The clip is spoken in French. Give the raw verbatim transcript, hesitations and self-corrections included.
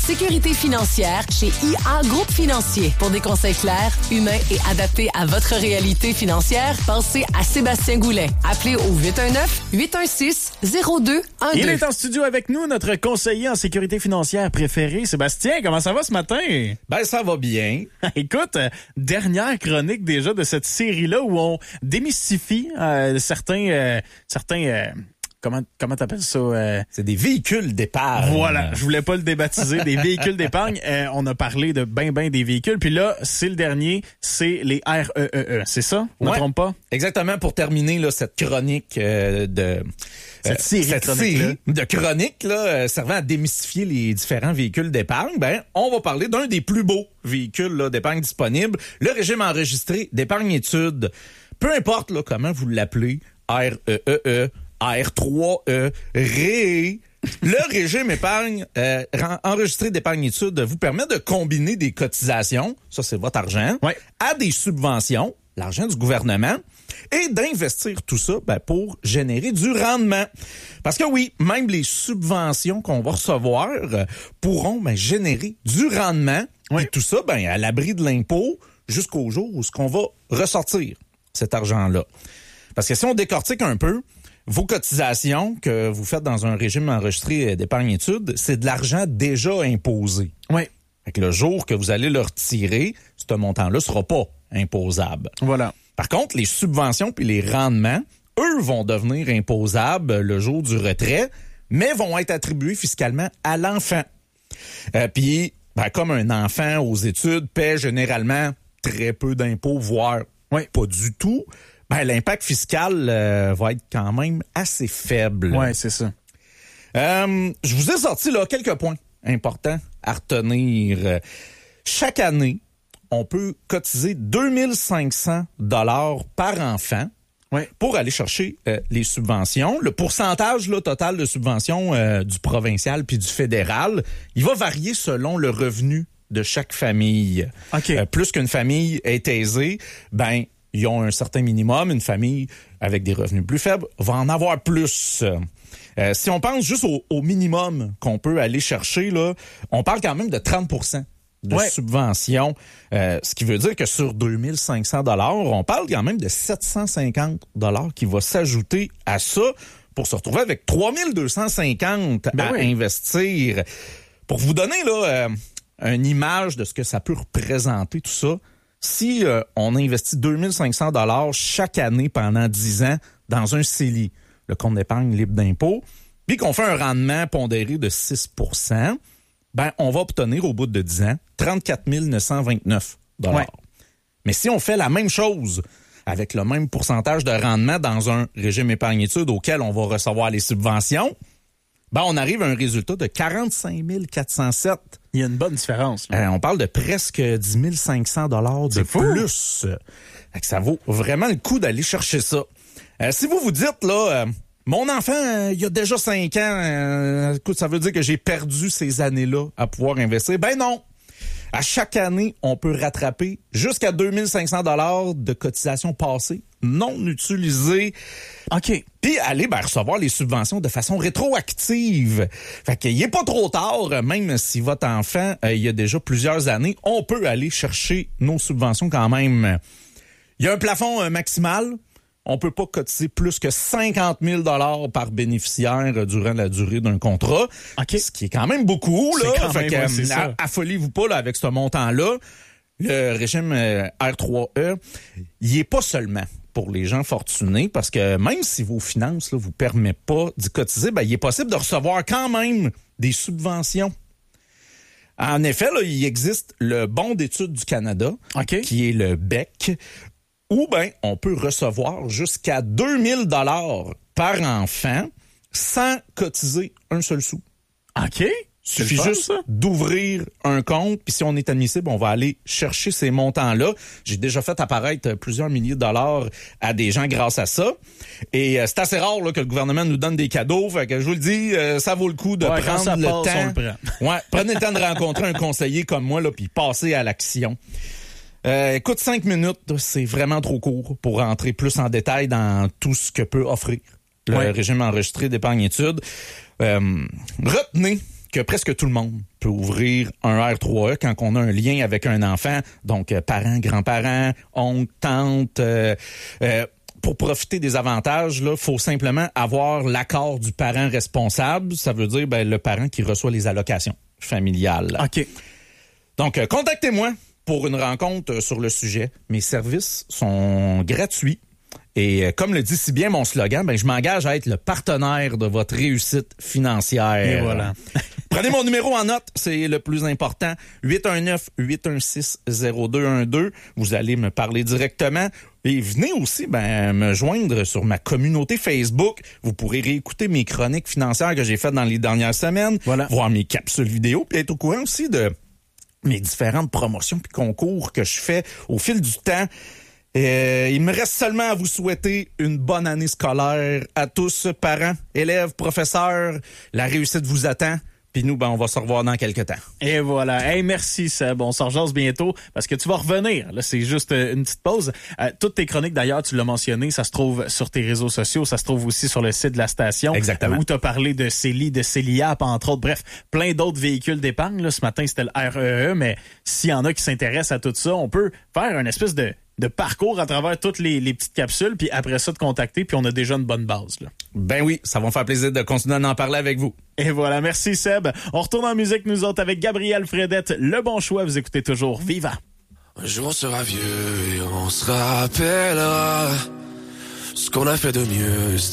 sécurité financière chez I A Groupe Financier. Pour des conseils clairs, humains et adaptés à votre réalité financière, pensez à Sébastien Goulet. Appelez au huit un neuf, huit un six, zéro deux un deux. Il est en studio avec nous, notre conseiller en sécurité financière préféré. Sébastien, comment ça va ce matin? Ben, ça va bien. Écoute, euh, dernière chronique déjà de cette série-là où on démystifie euh, certains... Euh, certains euh, Comment comment t'appelles ça? Euh... C'est des véhicules d'épargne. Voilà, je voulais pas le débaptiser, des véhicules d'épargne. Euh, on a parlé de ben ben des véhicules, puis là, c'est le dernier, c'est les R E E E, c'est ça? Je ouais, me trompe pas? Exactement, pour terminer là, cette chronique euh, de... Cette série, cette chronique, série de chroniques là, euh, servant à démystifier les différents véhicules d'épargne, ben on va parler d'un des plus beaux véhicules là, d'épargne disponibles, le régime enregistré d'épargne-études. Peu importe là, comment vous l'appelez, R E E E, R trois E, R E E. Le régime épargne euh, enregistré d'épargne-études vous permet de combiner des cotisations, ça c'est votre argent, ouais. à des subventions, l'argent du gouvernement, et d'investir tout ça ben, pour générer du rendement. Parce que oui, même les subventions qu'on va recevoir euh, pourront ben, générer du rendement, ouais. et tout ça ben, à l'abri de l'impôt jusqu'au jour où ce qu'on va ressortir cet argent-là. Parce que si on décortique un peu, vos cotisations que vous faites dans un régime enregistré d'épargne-études, c'est de l'argent déjà imposé. Oui. Fait que le jour que vous allez le retirer, ce montant-là sera pas imposable. Voilà. Par contre, les subventions puis les rendements, eux, vont devenir imposables le jour du retrait, mais vont être attribués fiscalement à l'enfant. Euh, puis, ben, comme un enfant aux études paie généralement très peu d'impôts, voire oui. pas du tout, ben, l'impact fiscal euh, va être quand même assez faible. Oui, c'est ça. Euh, je vous ai sorti là quelques points importants à retenir. Chaque année, on peut cotiser deux mille cinq cents dollars par enfant oui. pour aller chercher euh, les subventions. Le pourcentage là, total de subventions euh, du provincial puis du fédéral, il va varier selon le revenu de chaque famille. Okay. Euh, plus qu'une famille est aisée, ben ils ont un certain minimum. Une famille avec des revenus plus faibles va en avoir plus. Euh, si on pense juste au, au minimum qu'on peut aller chercher, là, on parle quand même de trente pour cent de ouais. subvention. Euh, ce qui veut dire que sur deux mille cinq cents dollars, on parle quand même de sept cent cinquante dollars qui va s'ajouter à ça pour se retrouver avec trois mille deux cent cinquante ben à oui. investir. Pour vous donner là euh, une image de ce que ça peut représenter, tout ça, si euh, on investit deux mille cinq cents dollars chaque année pendant dix ans dans un C E L I, le compte d'épargne libre d'impôt, puis qu'on fait un rendement pondéré de six pour cent, ben on va obtenir au bout de dix ans trente-quatre mille neuf cent vingt-neuf dollars. Ouais. Mais si on fait la même chose avec le même pourcentage de rendement dans un régime épargne-études auquel on va recevoir les subventions, ben on arrive à un résultat de quarante-cinq mille quatre cent sept. Il y a une bonne différence. Euh, on parle de presque dix mille cinq cents dollars de plus. Fait que ça vaut vraiment le coup d'aller chercher ça. Euh, si vous vous dites, là, euh, mon enfant, euh, il a déjà cinq ans, euh, écoute, ça veut dire que j'ai perdu ces années-là à pouvoir investir. Ben non! À chaque année, on peut rattraper jusqu'à deux mille cinq cents dollars de cotisations passées non utilisées. OK. Puis aller ben, recevoir les subventions de façon rétroactive. Fait qu'il est pas trop tard, même si votre enfant, euh, il y a déjà plusieurs années, on peut aller chercher nos subventions quand même. Il y a un plafond euh, maximal. On peut pas cotiser plus que cinquante mille dollars par bénéficiaire durant la durée d'un contrat. Okay. Ce qui est quand même beaucoup, là. C'est quand fait même, que, ouais, c'est ça. Affolez-vous pas là, avec ce montant-là. Le régime euh, R trois E, il est pas seulement pour les gens fortunés, parce que même si vos finances ne vous permettent pas d'y cotiser, ben, il est possible de recevoir quand même des subventions. En effet, là, il existe le Bon d'études du Canada, okay. qui est le B E C, où ben, on peut recevoir jusqu'à deux mille dollars par enfant sans cotiser un seul sou. OK. Il suffit juste ça. d'ouvrir un compte, puis si on est admissible, on va aller chercher ces montants-là. J'ai déjà fait apparaître plusieurs milliers de dollars à des gens grâce à ça. Et euh, c'est assez rare là, que le gouvernement nous donne des cadeaux. Fait que je vous le dis, euh, ça vaut le coup de ouais, prendre ça le passe, temps. On le prend. ouais, prenez le temps de rencontrer un conseiller comme moi, là, puis passer à l'action. Euh, écoute, cinq minutes, c'est vraiment trop court pour rentrer plus en détail dans tout ce que peut offrir le ouais. régime enregistré d'épargne-études. Euh, retenez que presque tout le monde peut ouvrir un R trois E quand on a un lien avec un enfant, donc euh, parents, grands-parents, oncles, tantes. Euh, euh, pour profiter des avantages, il faut simplement avoir l'accord du parent responsable. Ça veut dire ben, le parent qui reçoit les allocations familiales. OK. Donc, euh, contactez-moi pour une rencontre sur le sujet. Mes services sont gratuits. Et euh, comme le dit si bien mon slogan, ben, je m'engage à être le partenaire de votre réussite financière. Et voilà. Prenez mon numéro en note, c'est le plus important. huit un neuf, huit un six, zéro deux un deux. Vous allez me parler directement. Et venez aussi ben, me joindre sur ma communauté Facebook. Vous pourrez réécouter mes chroniques financières que j'ai faites dans les dernières semaines. Voilà. Voir mes capsules vidéo. Puis être au courant aussi de mes différentes promotions puis concours que je fais au fil du temps. Euh, il me reste seulement à vous souhaiter une bonne année scolaire à tous, parents, élèves, professeurs. La réussite vous attend. Puis nous, ben, on va se revoir dans quelques temps. Et voilà. Hey, merci, Seb. On s'en rejase bientôt parce que tu vas revenir. Là, c'est juste une petite pause. Euh, toutes tes chroniques, d'ailleurs, tu l'as mentionné, ça se trouve sur tes réseaux sociaux, ça se trouve aussi sur le site de la station. Exactement. Euh, où tu as parlé de Célie, de Céliap, entre autres. Bref, plein d'autres véhicules d'épargne. Là, ce matin, c'était le R E E, mais s'il y en a qui s'intéressent à tout ça, on peut faire une espèce de de parcours à travers toutes les, les petites capsules, puis après ça, de contacter, puis on a déjà une bonne base. Là. Ben oui, ça va me faire plaisir de continuer à en parler avec vous. Et voilà, merci Seb. On retourne en musique, nous autres, avec Gabriel Fredette. Le bon choix, vous écoutez toujours Viva. Un jour on sera vieux et on se rappellera ce qu'on a fait de mieux.